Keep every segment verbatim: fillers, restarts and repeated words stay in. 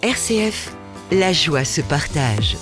R C F, la joie se partage.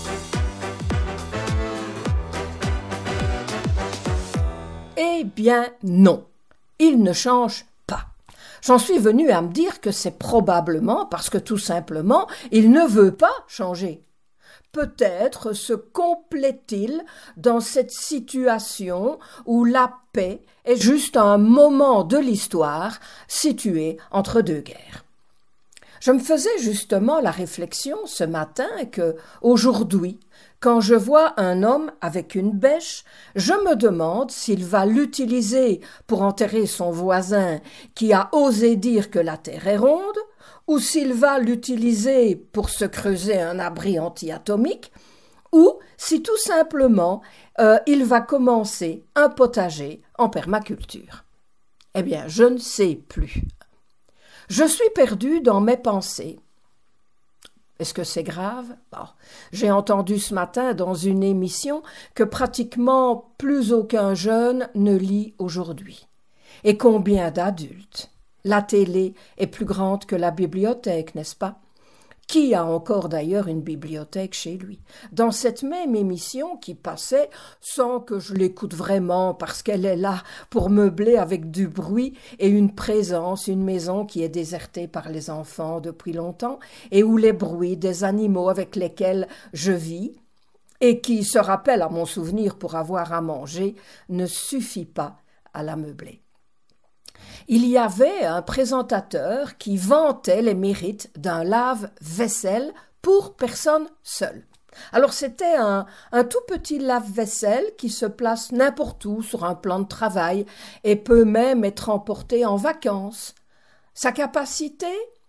Eh bien non, il ne change pas. J'en suis venue à me dire que c'est probablement parce que tout simplement, il ne veut pas changer. Peut-être se complaît-il dans cette situation où la paix est juste un moment de l'histoire situé entre deux guerres. Je me faisais justement la réflexion ce matin que, aujourd'hui, quand je vois un homme avec une bêche, je me demande s'il va l'utiliser pour enterrer son voisin qui a osé dire que la terre est ronde, ou s'il va l'utiliser pour se creuser un abri anti-atomique, ou si tout simplement euh, il va commencer un potager en permaculture. Eh bien, je ne sais plus. Je suis perdue dans mes pensées. Est-ce que c'est grave ? Bon, j'ai entendu ce matin dans une émission que pratiquement plus aucun jeune ne lit aujourd'hui. Et combien d'adultes ? La télé est plus grande que la bibliothèque, n'est-ce pas ? Qui a encore d'ailleurs une bibliothèque chez lui ? Dans cette même émission qui passait, sans que je l'écoute vraiment parce qu'elle est là pour meubler avec du bruit et une présence, une maison qui est désertée par les enfants depuis longtemps et où les bruits des animaux avec lesquels je vis et qui se rappellent à mon souvenir pour avoir à manger ne suffit pas à la meubler. Il y avait un présentateur qui vantait les mérites d'un lave-vaisselle pour personne seule. Alors c'était un, un tout petit lave-vaisselle qui se place n'importe où sur un plan de travail et peut même être emporté en vacances. Sa capacité ?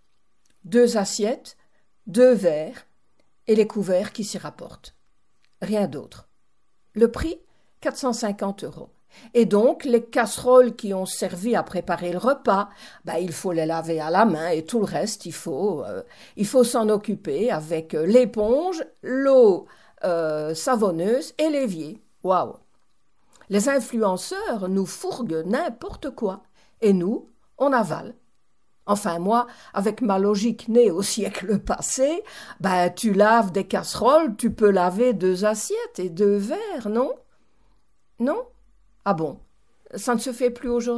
Deux assiettes, deux verres et les couverts qui s'y rapportent. Rien d'autre. Le prix ? quatre cent cinquante euros. Et donc, les casseroles qui ont servi à préparer le repas, ben, il faut les laver à la main et tout le reste, il faut, euh, il faut s'en occuper avec l'éponge, l'eau euh, savonneuse et l'évier. Waouh! Les influenceurs nous fourguent n'importe quoi et nous, on avale. Enfin, moi, avec ma logique née au siècle passé, ben, tu laves des casseroles, tu peux laver deux assiettes et deux verres, non? Non? Ah bon, ça ne se fait plus aujourd'hui ?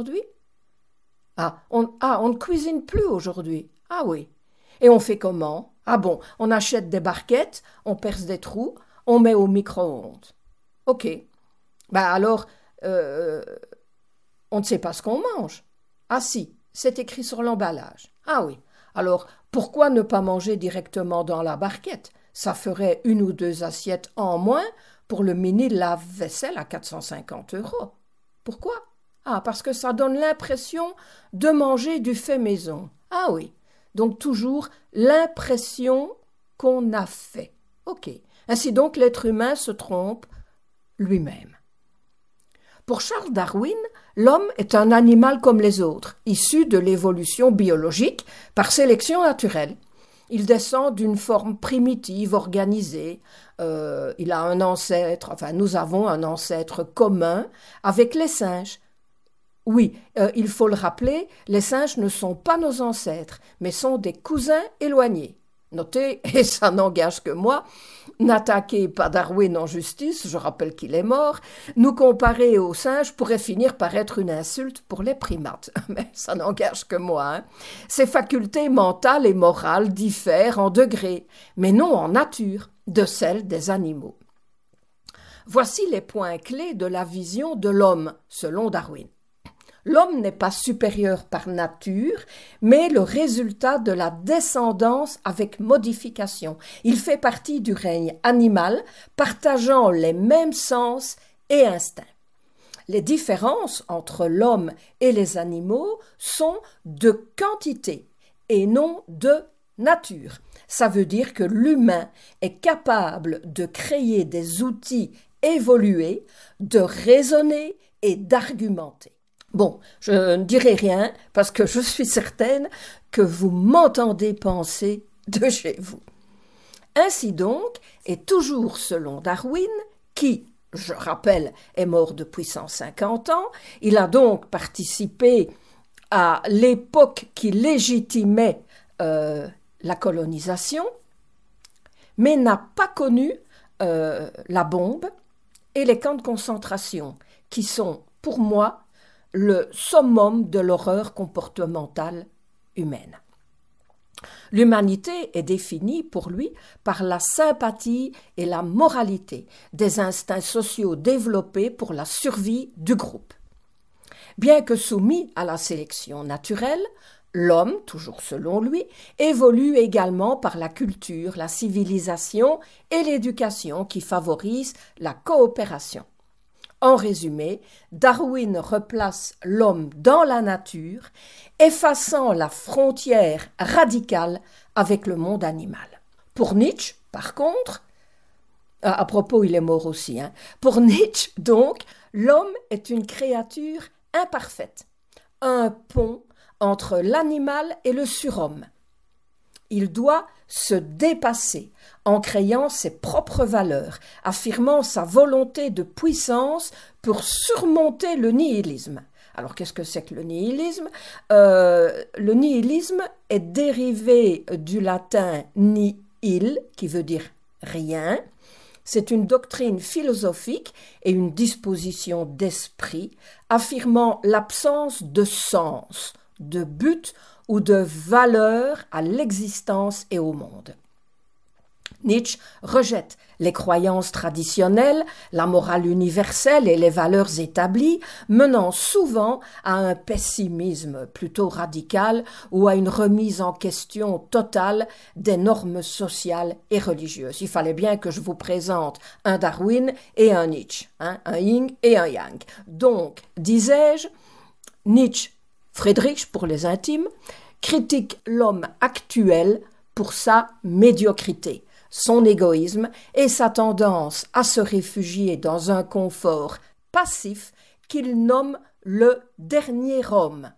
Ah on, ah, on ne cuisine plus aujourd'hui. Ah oui. Et on fait comment ? Ah bon, on achète des barquettes, on perce des trous, on met au micro-ondes. Ok. Ben alors, euh, on ne sait pas ce qu'on mange. Ah si, c'est écrit sur l'emballage. Ah oui. Alors, pourquoi ne pas manger directement dans la barquette ? Ça ferait une ou deux assiettes en moins pour le mini lave-vaisselle à quatre cent cinquante euros. Pourquoi ? Ah, parce que ça donne l'impression de manger du fait maison. Ah oui, donc toujours l'impression qu'on a fait. Ok, ainsi donc l'être humain se trompe lui-même. Pour Charles Darwin, l'homme est un animal comme les autres, issu de l'évolution biologique par sélection naturelle. Il descend d'une forme primitive, organisée. Euh, il a un ancêtre, enfin nous avons un ancêtre commun avec les singes. Oui, euh, il faut le rappeler, les singes ne sont pas nos ancêtres, mais sont des cousins éloignés. Notez, et ça n'engage que moi, n'attaquez pas Darwin en justice, je rappelle qu'il est mort, nous comparer aux singes pourrait finir par être une insulte pour les primates, mais ça n'engage que moi. Hein. Ces facultés mentales et morales diffèrent en degrés, mais non en nature, de celles des animaux. Voici les points clés de la vision de l'homme, selon Darwin. L'homme n'est pas supérieur par nature, mais le résultat de la descendance avec modification. Il fait partie du règne animal, partageant les mêmes sens et instincts. Les différences entre l'homme et les animaux sont de quantité et non de nature. Ça veut dire que l'humain est capable de créer des outils évolués, de raisonner et d'argumenter. Bon, je ne dirai rien parce que je suis certaine que vous m'entendez penser de chez vous. Ainsi donc, et toujours selon Darwin, qui, je rappelle, est mort depuis cent cinquante ans, il a donc participé à l'époque qui légitimait euh, la colonisation, mais n'a pas connu euh, la bombe et les camps de concentration, qui sont, pour moi, le summum de l'horreur comportementale humaine. L'humanité est définie pour lui par la sympathie et la moralité, des instincts sociaux développés pour la survie du groupe. Bien que soumis à la sélection naturelle, l'homme, toujours selon lui, évolue également par la culture, la civilisation et l'éducation qui favorisent la coopération. En résumé, Darwin replace l'homme dans la nature, effaçant la frontière radicale avec le monde animal. Pour Nietzsche, par contre, à propos, il est mort aussi, hein, pour Nietzsche, donc, l'homme est une créature imparfaite, un pont entre l'animal et le surhomme. Il doit se dépasser en créant ses propres valeurs, affirmant sa volonté de puissance pour surmonter le nihilisme. Alors qu'est-ce que c'est que le nihilisme ? euh, Le nihilisme est dérivé du latin nihil, qui veut dire rien. C'est une doctrine philosophique et une disposition d'esprit affirmant l'absence de sens, de but ou de valeur à l'existence et au monde. Nietzsche rejette les croyances traditionnelles, la morale universelle et les valeurs établies, menant souvent à un pessimisme plutôt radical ou à une remise en question totale des normes sociales et religieuses. Il fallait bien que je vous présente un Darwin et un Nietzsche, hein, un yin et un yang. Donc, disais-je, Nietzsche, Friedrich pour les intimes, critique l'homme actuel pour sa médiocrité, son égoïsme et sa tendance à se réfugier dans un confort passif qu'il nomme le dernier homme.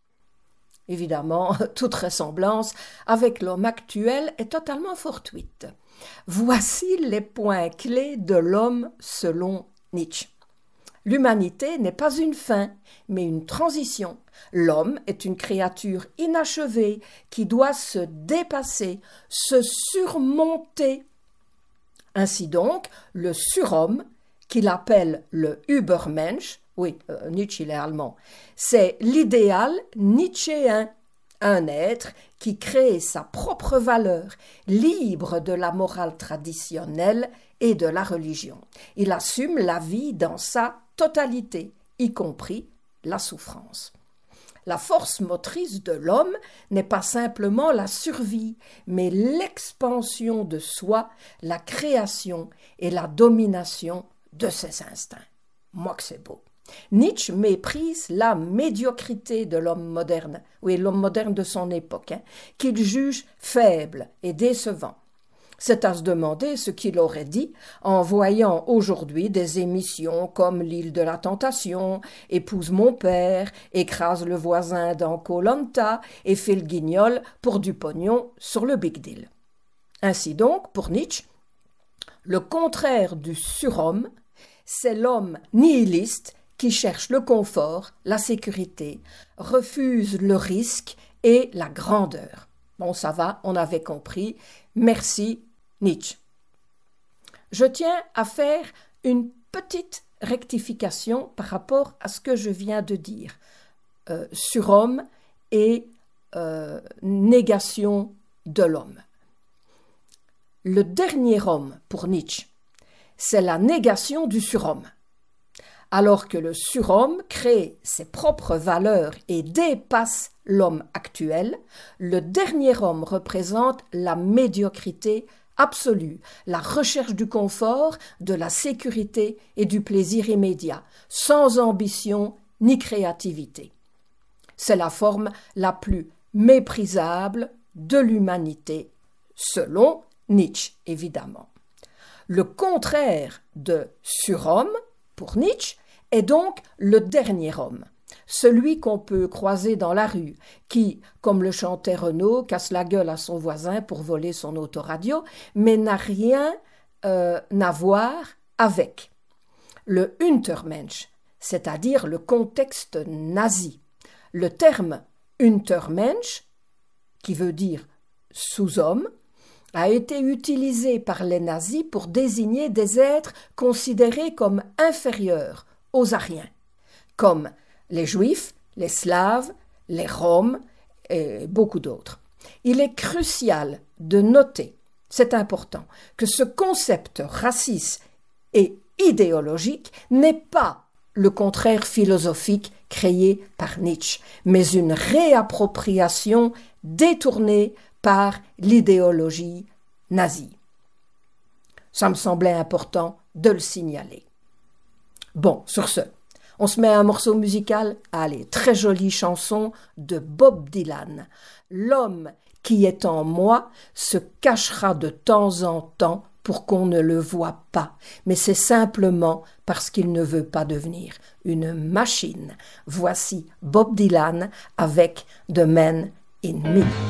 Évidemment, toute ressemblance avec l'homme actuel est totalement fortuite. Voici les points clés de l'homme selon Nietzsche. L'humanité n'est pas une fin, mais une transition. L'homme est une créature inachevée qui doit se dépasser, se surmonter. Ainsi donc, le surhomme, qu'il appelle le Übermensch, oui, euh, Nietzsche il est allemand, c'est l'idéal nietzschéen, un être qui crée sa propre valeur, libre de la morale traditionnelle et de la religion. Il assume la vie dans sa totalité, y compris la souffrance. La force motrice de l'homme n'est pas simplement la survie, mais l'expansion de soi, la création et la domination de ses instincts. Moi que c'est beau. Nietzsche méprise la médiocrité de l'homme moderne, oui, l'homme moderne de son époque, hein, qu'il juge faible et décevant. C'est à se demander ce qu'il aurait dit en voyant aujourd'hui des émissions comme L'île de la tentation, Épouse mon père, Écrase le voisin dans Koh-Lanta et fait le guignol pour du pognon sur le big deal. Ainsi donc, pour Nietzsche, le contraire du surhomme, c'est l'homme nihiliste qui cherche le confort, la sécurité, refuse le risque et la grandeur. Bon, ça va, on avait compris. Merci, Nietzsche. Je tiens à faire une petite rectification par rapport à ce que je viens de dire. Euh, surhomme et euh, négation de l'homme. Le dernier homme, pour Nietzsche, c'est la négation du surhomme. Alors que le surhomme crée ses propres valeurs et dépasse l'homme actuel, le dernier homme représente la médiocrité absolue, la recherche du confort, de la sécurité et du plaisir immédiat, sans ambition ni créativité. C'est la forme la plus méprisable de l'humanité, selon Nietzsche, évidemment. Le contraire de surhomme, pour Nietzsche, est donc le dernier homme, celui qu'on peut croiser dans la rue, qui, comme le chantait Renaud, casse la gueule à son voisin pour voler son autoradio, mais n'a rien euh, à voir avec. Le Untermensch, c'est-à-dire le contexte nazi. Le terme Untermensch, qui veut dire sous-homme, a été utilisé par les nazis pour désigner des êtres considérés comme inférieurs aux Aryens, comme les Juifs, les Slaves, les Roms et beaucoup d'autres. Il est crucial de noter, c'est important, que ce concept raciste et idéologique n'est pas le contraire philosophique créé par Nietzsche, mais une réappropriation détournée par l'idéologie nazie. Ça me semblait important de le signaler. Bon, sur ce, on se met à un morceau musical. Allez, très jolie chanson de Bob Dylan. L'homme qui est en moi se cachera de temps en temps pour qu'on ne le voie pas, mais c'est simplement parce qu'il ne veut pas devenir une machine. Voici Bob Dylan avec The Man in Me.